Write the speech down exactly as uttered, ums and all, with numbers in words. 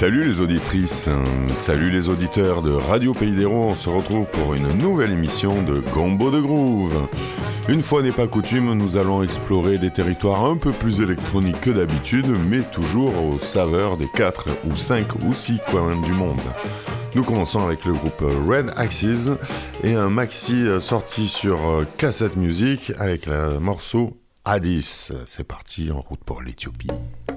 Salut les auditrices, salut les auditeurs de Radio Pays d'Hérault, on se retrouve pour une nouvelle émission de Combo de Groove. Une fois n'est pas coutume, nous allons explorer des territoires un peu plus électroniques que d'habitude, mais toujours aux saveurs des quatre ou cinq ou six coins du monde. Nous commençons avec le groupe Red Axes et un maxi sorti sur Cassette Music avec le morceau Addis. C'est parti, en route pour l'Éthiopie.